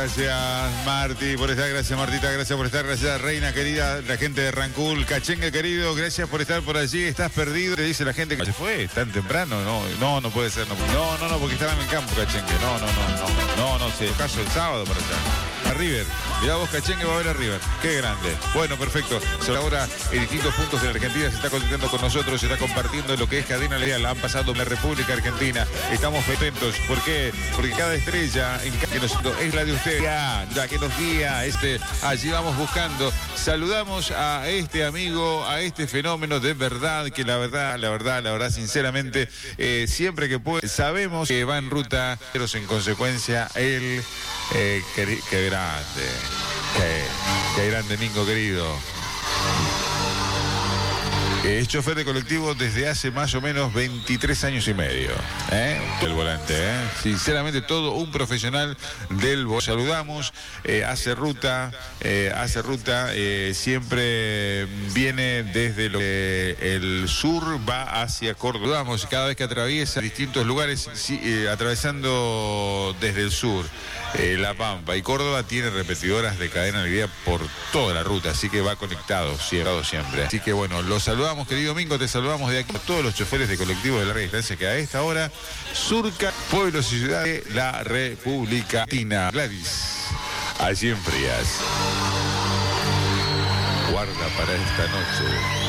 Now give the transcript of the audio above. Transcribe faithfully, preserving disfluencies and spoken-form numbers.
Gracias, Marti, por estar. Gracias, Martita. Gracias por estar. Gracias, Reina querida. La gente de Rancul. Cachengue querido. Gracias por estar por allí. Estás perdido. Te dice la gente que se fue tan temprano. No, no, no puede ser. No, no, no, no porque estaban en campo, Cachengue. No, no, no, no. No, no, se caso el sábado para allá. A River. Mirá vos, Cachengue va a ver a River. Qué grande. Bueno, perfecto. Ahora en distintos puntos de la Argentina se está conectando con nosotros, se está compartiendo lo que es Cadena Leal. Han pasado en la República Argentina. Estamos contentos. ¿Por qué? Porque cada estrella en que nos, es la de usted. Ya, ya que nos guía. Este, allí vamos buscando. Saludamos a este amigo, a este fenómeno de verdad, que la verdad, la verdad, la verdad, sinceramente, eh, siempre que puede, sabemos que va en ruta, pero en consecuencia, él, eh, qué, qué grande, qué, qué grande, Mingo querido. Es chofer de colectivo desde hace más o menos veintitrés años y medio. ¿eh? El volante, ¿eh? Sinceramente, todo un profesional del volante. Saludamos, eh, hace ruta, eh, hace ruta, eh, siempre viene desde lo que el sur, va hacia Córdoba. Saludamos cada vez que atraviesa distintos lugares, sí, eh, atravesando desde el sur, eh, La Pampa y Córdoba, tiene repetidoras de Cadena Alegría por toda la ruta, así que va conectado, siempre. siempre. Así que bueno, los saludamos. Querido Mingo, te saludamos de aquí a todos los choferes de colectivos de larga distancia que a esta hora surcan pueblos y ciudades de la República Argentina. Gladys, allí en Frías. Guarda para esta noche.